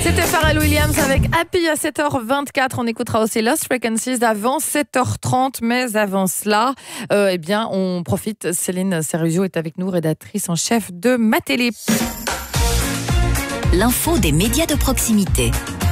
C'était Pharrell Williams avec Happy à 7h24. On écoutera aussi Lost Frequencies avant 7h30. Mais avant cela, on profite. Céline Seruzio est avec nous, rédactrice en chef de Ma Télé. L'info des médias de proximité.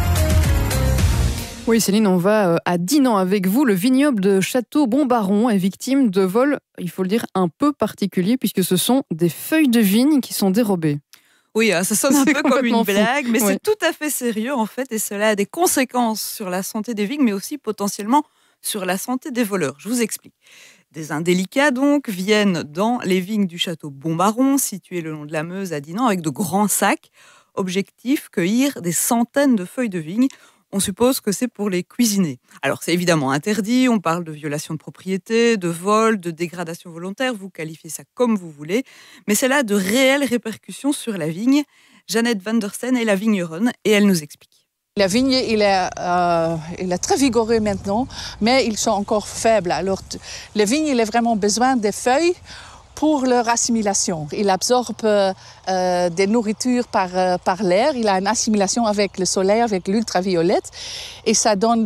Oui, Céline, on va à Dinan avec vous. Le vignoble de Château-Bombaron est victime de vols, il faut le dire, un peu particuliers, puisque ce sont des feuilles de vigne qui sont dérobées. Oui, ça sonne un peu comme une fou. blague, mais Ouais. c'est tout à fait sérieux en fait, et cela a des conséquences sur la santé des vignes, mais aussi potentiellement sur la santé des voleurs. Je vous explique. Des indélicats donc viennent dans les vignes du château Bombaron, situé le long de la Meuse à Dinan, avec de grands sacs. Objectif, cueillir des centaines de feuilles de vigne. On suppose que c'est pour les cuisiner. Alors c'est évidemment interdit, on parle de violation de propriété, de vol, de dégradation volontaire, vous qualifiez ça comme vous voulez, mais cela a de réelles répercussions sur la vigne. Jeannette Van der Steen est la vigneronne et elle nous explique. La vigne, il est très vigoureux maintenant, mais ils sont encore faibles. Alors, la vigne, il a vraiment besoin des feuilles pour leur assimilation. Il absorbe des nourritures par l'air. Il a une assimilation avec le soleil, avec l'ultraviolette. Et ça donne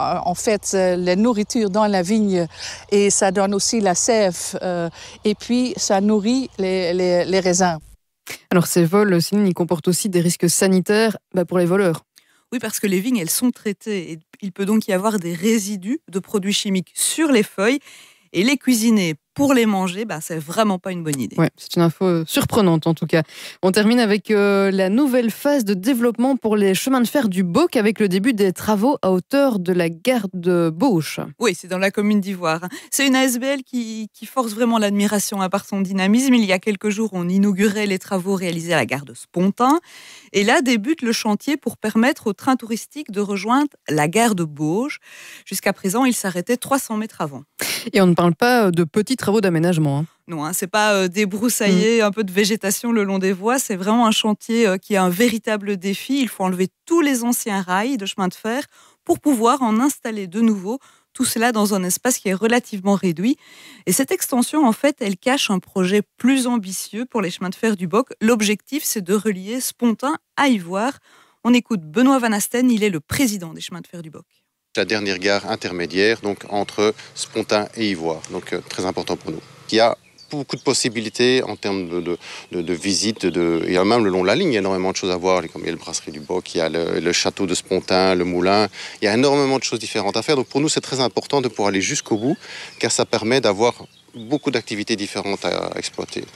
la nourriture dans la vigne. Et ça donne aussi la sève. Et puis, ça nourrit les raisins. Alors ces vols, Céline, ils comportent aussi des risques sanitaires pour les voleurs. Oui, parce que les vignes, elles sont traitées. Et il peut donc y avoir des résidus de produits chimiques sur les feuilles. Et les cuisiner pour les manger, c'est vraiment pas une bonne idée. Ouais, c'est une info surprenante en tout cas. On termine avec la nouvelle phase de développement pour les chemins de fer du Boc avec le début des travaux à hauteur de la gare de Beauche. Oui, c'est dans la commune d'Ivoire. C'est une ASBL qui force vraiment l'admiration par son dynamisme. Il y a quelques jours, on inaugurait les travaux réalisés à la gare de Spontin. Et là débute le chantier pour permettre aux trains touristiques de rejoindre la gare de Beauce. Jusqu'à présent, il s'arrêtait 300 mètres avant. Et on ne parle pas de petits travaux d'aménagement. Hein. Non, c'est pas débroussailler un peu de végétation le long des voies. C'est vraiment un chantier qui a un véritable défi. Il faut enlever tous les anciens rails de chemin de fer pour pouvoir en installer de nouveaux. Tout cela dans un espace qui est relativement réduit. Et cette extension, en fait, elle cache un projet plus ambitieux pour les chemins de fer du Boc. L'objectif, c'est de relier Spontin à Ivoire. On écoute Benoît Van Asten, il est le président des chemins de fer du Boc. La dernière gare intermédiaire, donc entre Spontin et Ivoire, donc très important pour nous. Il y a beaucoup de possibilités en termes de visites, il y a même le long de la ligne, il y a énormément de choses à voir, comme il y a le brasserie du Boc, il y a le château de Spontin, le moulin, il y a énormément de choses différentes à faire. Donc pour nous, c'est très important de pouvoir aller jusqu'au bout, car ça permet d'avoir beaucoup d'activités différentes à exploiter.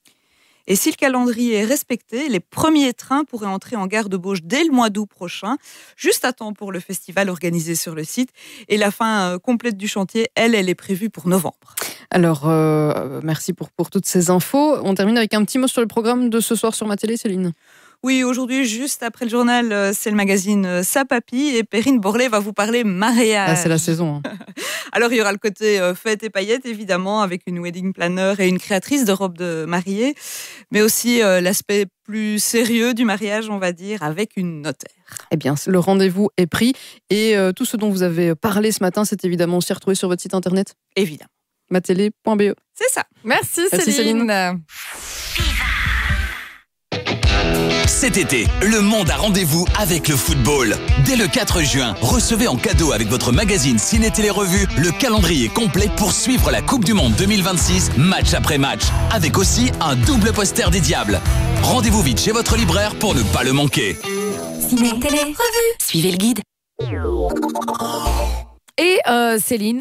Et si le calendrier est respecté, les premiers trains pourraient entrer en gare de Beauce dès le mois d'août prochain, juste à temps pour le festival organisé sur le site. Et la fin complète du chantier, elle est prévue pour novembre. Alors, merci pour toutes ces infos. On termine avec un petit mot sur le programme de ce soir sur Ma Télé, Céline. Oui, aujourd'hui, juste après le journal, c'est le magazine Sa Papy et Perrine Borlet va vous parler mariage. Ah, c'est la saison. Hein. Alors, il y aura le côté fête et paillettes, évidemment, avec une wedding planner et une créatrice de robes de mariée, mais aussi l'aspect plus sérieux du mariage, on va dire, avec une notaire. Eh bien, le rendez-vous est pris et tout ce dont vous avez parlé ce matin, c'est évidemment aussi retrouvé sur votre site internet. Évidemment. matélé.be. C'est ça. Merci Merci Céline. Cet été, le monde a rendez-vous avec le football. Dès le 4 juin, recevez en cadeau avec votre magazine Ciné Télé Revue le calendrier complet pour suivre la Coupe du Monde 2026, match après match, avec aussi un double poster des Diables. Rendez-vous vite chez votre libraire pour ne pas le manquer. Ciné Télé Revue. Suivez le guide. Et Céline,